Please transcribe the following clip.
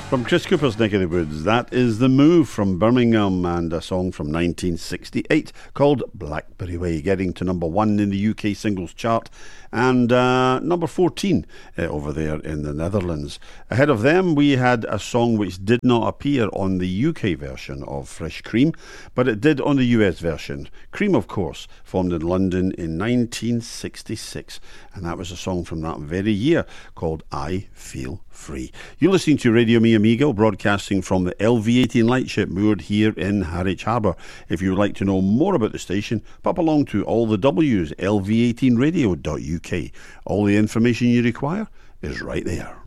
From Chris Cooper's neck of the woods, that is The Move from Birmingham, and a song from 1968 called Blackberry Way, getting to number 1 in the UK singles chart and number 14 over there in the Netherlands. Ahead of them, we had a song which did not appear on the UK version of Fresh Cream, but it did on the US version. Cream, of course, formed in London in 1966, and that was a song from that very year called I Feel Free. You're listening to Radio Mi Amigo, broadcasting from the LV18 lightship moored here in Harwich Harbour. If you would like to know more about the station, pop along to all the W's, lv18radio.uk. All the information you require is right there.